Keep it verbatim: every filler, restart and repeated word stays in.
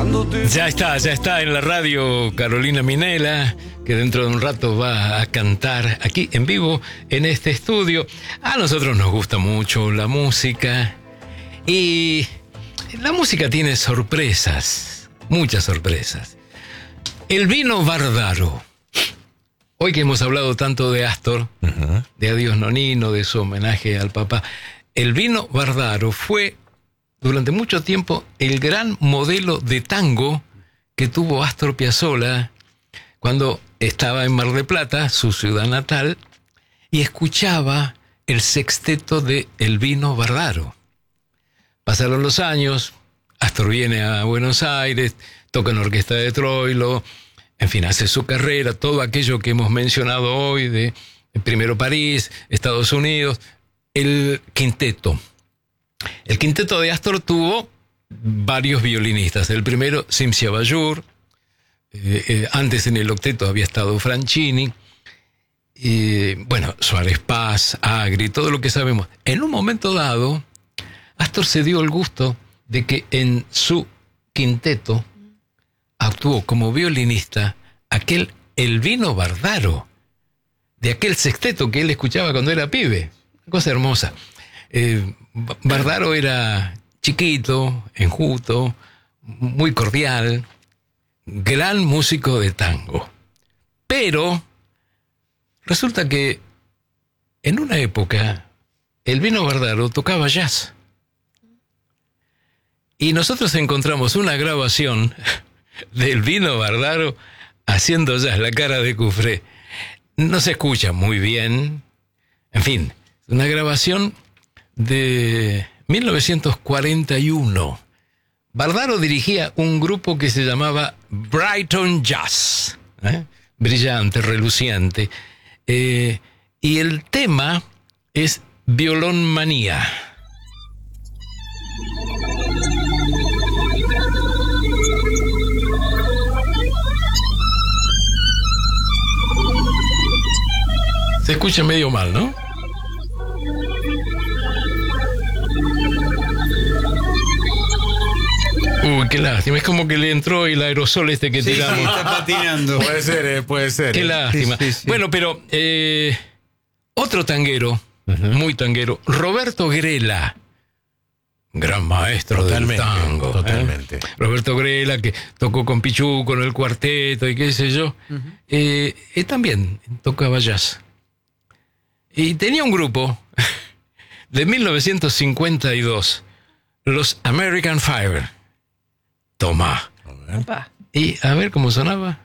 Ya está, ya está en la radio Carolina Minela, que dentro de un rato va a cantar aquí en vivo en este estudio. A nosotros nos gusta mucho la música y la música tiene sorpresas, muchas sorpresas. El vino Vardaro. Hoy que hemos hablado tanto de Astor, uh-huh. de Adiós Nonino, de su homenaje al papá, el vino Vardaro fue durante mucho tiempo el gran modelo de tango que tuvo Astor Piazzolla cuando estaba en Mar del Plata, su ciudad natal, y escuchaba el sexteto de El Vino Vardaro. Pasaron los años, Astor viene a Buenos Aires, toca en la orquesta de Troilo, en fin, hace su carrera, todo aquello que hemos mencionado hoy de primero París, Estados Unidos, el quinteto. El quinteto de Astor tuvo varios violinistas. El primero, Cimcia Bajur. Eh, eh, antes en el octeto había estado Franchini. Eh, bueno, Suárez Paz, Agri, todo lo que sabemos. En un momento dado, Astor se dio el gusto de que en su quinteto actuó como violinista aquel Elvino Vardaro, de aquel sexteto que él escuchaba cuando era pibe. Cosa hermosa. Eh, Vardaro era chiquito, enjuto, muy cordial, gran músico de tango. Pero resulta que en una época Elvino Vardaro tocaba jazz. Y nosotros encontramos una grabación de Elvino Vardaro haciendo jazz, la cara de Cufré. No se escucha muy bien. En fin, una grabación de mil novecientos cuarenta y uno. Vardaro dirigía un grupo que se llamaba Brighton Jazz, ¿eh? brillante, reluciente, eh, y el tema es Violón Manía. Se escucha medio mal, ¿no? Uy, qué lástima. Es como que le entró el aerosol este que sí, tiramos. Sí, está patinando. Puede ser, eh, puede ser. Qué eh. lástima. Sí, sí, sí. Bueno, pero eh, otro tanguero, uh-huh. muy tanguero, Roberto Grela, gran maestro totalmente, del tango. Totalmente. ¿eh? Roberto Grela, que tocó con Pichú, con el cuarteto y qué sé yo. Uh-huh. Eh, él también tocaba jazz. Y tenía un grupo de mil novecientos cincuenta y dos, los American Five. Toma. Opa. Y a ver cómo sonaba.